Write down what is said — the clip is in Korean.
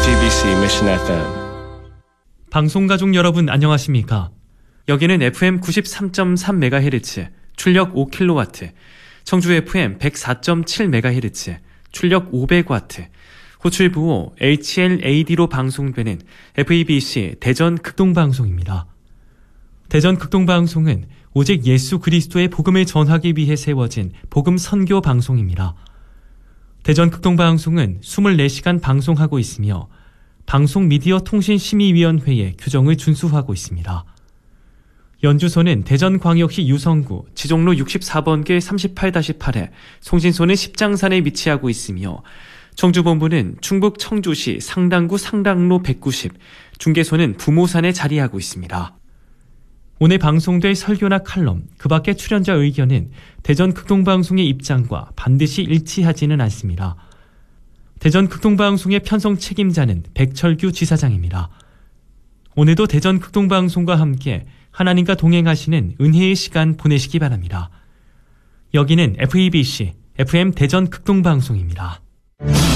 FEBC Mission FM. 방송가족 여러분 안녕하십니까? 여기는 FM 93.3MHz, 출력 5kW, 청주 FM 104.7MHz, 출력 500W, 호출 부호 HLAD로 방송되는 FEBC 대전 극동방송입니다. 대전 극동방송은 오직 예수 그리스도의 복음을 전하기 위해 세워진 복음 선교 방송입니다. 대전 극동방송은 24시간 방송하고 있으며 방송미디어통신심의위원회의 규정을 준수하고 있습니다. 연주소는 대전광역시 유성구 지종로 64번길 38-8에 송신소는 십장산에 위치하고 있으며 청주본부는 충북 청주시 상당구 상당로 190, 중개소는 부모산에 자리하고 있습니다. 오늘 방송될 설교나 칼럼, 그 밖의 출연자 의견은 대전 극동방송의 입장과 반드시 일치하지는 않습니다. 대전 극동방송의 편성 책임자는 백철규 지사장입니다. 오늘도 대전 극동방송과 함께 하나님과 동행하시는 은혜의 시간 보내시기 바랍니다. 여기는 FEBC FM 대전 극동방송입니다.